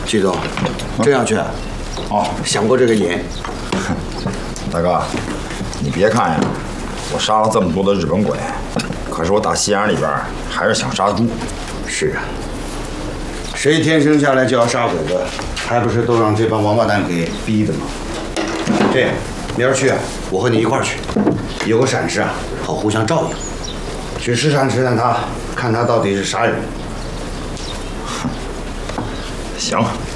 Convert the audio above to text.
季总，这样去，想过这个瘾？ 大哥，你别看呀，我杀了这么多的日本鬼，可是我打心眼里边还是想杀猪。 是啊，谁天生下来就要杀鬼子，还不是都让这帮王八蛋给逼的吗？这样，明儿去，我和你一块儿去，有个闪失啊，好互相照应。去试探他，看他到底是啥人。 行，